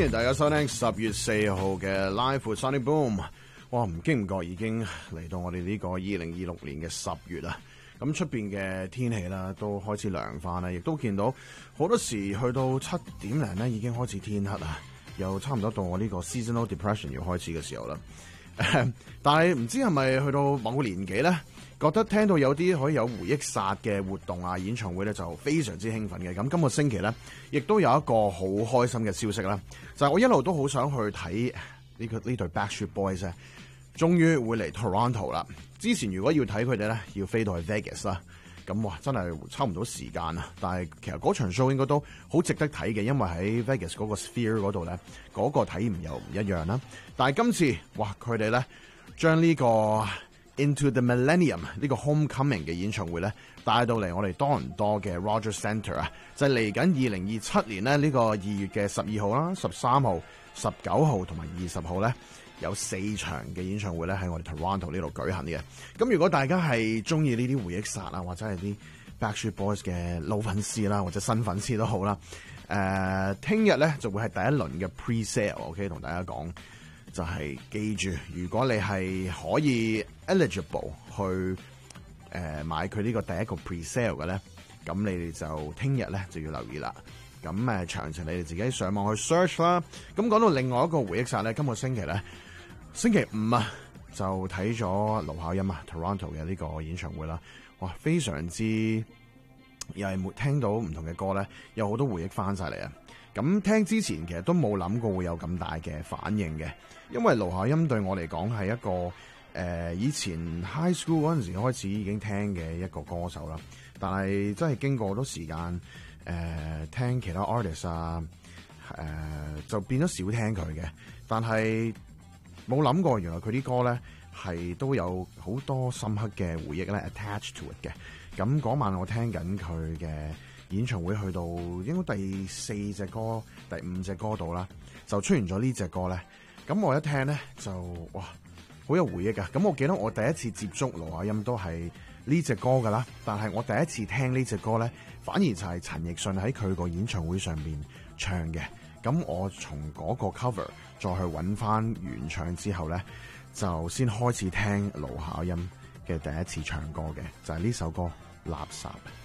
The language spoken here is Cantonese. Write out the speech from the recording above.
歡迎大家收聽10月4號嘅 Live with Sunny Boom。哇，唔經唔覺已經嚟到我哋呢個2026年嘅10月啦。咁出邊嘅天氣啦都開始涼翻啦，亦都見到好多時去到7點零咧已經開始天黑啦，又差唔多到我呢個 seasonal depression 要開始嘅時候啦。但係唔知係咪去到某個年紀咧，覺得聽到有啲可以有回憶殺嘅活動啊、演唱會咧，就非常之興奮嘅。咁今個星期咧，亦都有一個好開心嘅消息啦，就係我一路都好想去睇呢隊 Backstreet Boys 咧，終於會嚟 Toronto 啦。之前如果要睇佢哋咧，要飛到去 Vegas 啦。咁哇，真係抽唔到時間啊！但係其實嗰場 show 應該都好值得睇嘅，因為喺 Vegas 嗰個 Sphere 嗰度咧，嗰個體驗又唔一樣啦。但係今次哇，佢哋咧將呢個 Into the Millennium 呢個 Homecoming 嘅演唱會咧帶到嚟我哋多倫多嘅 Rogers Centre 啊，就係嚟緊2027年咧呢個2月嘅12號啦、13號、19號同埋20號咧。有4場嘅演唱會咧喺我哋 Toronto 呢度舉行嘅。咁如果大家係中意呢啲回憶殺啊，或者係啲 Backstreet Boys 嘅老粉絲啦，或者新粉絲都好啦。聽日咧就會係第一輪嘅 pre-sale，OK， 同大家講就係記住，如果你係可以 eligible 去買佢呢個第一個 pre-sale 嘅咧，咁你哋就聽日咧就要留意啦。咁詳情你哋自己上網去 search 啦。咁講到另外一個回憶殺咧，今個星期咧。星期五啊，就睇咗盧巧音啊 Toronto 嘅呢個演唱會啦。哇，非常之又係聽到唔同嘅歌咧，有好多回憶翻晒嚟啊！咁聽之前其實都冇諗過會有咁大嘅反應嘅，因為盧巧音對我嚟講係一個以前 high school 嗰陣時開始已經聽嘅一個歌手啦。但係真係經過好多時間聽其他 artist 啊，就變咗少聽佢嘅，但係。冇諗過，原來佢啲歌咧係都有好多深刻嘅回憶咧 attached to it 嘅。咁嗰晚我聽緊佢嘅演唱會，去到應該第4隻歌、第5隻歌度啦，就出現咗呢隻歌咧。咁我一聽咧就哇，好有回憶㗎。咁我記得我第一次接觸盧巧音都係呢隻歌噶啦，但係我第一次聽呢隻歌咧，反而就係陳奕迅喺佢個演唱會上邊唱嘅。咁我從嗰個 cover 再去揾翻原唱之後咧，就先開始聽盧巧音嘅第一次唱歌嘅，就係呢首歌《垃圾》。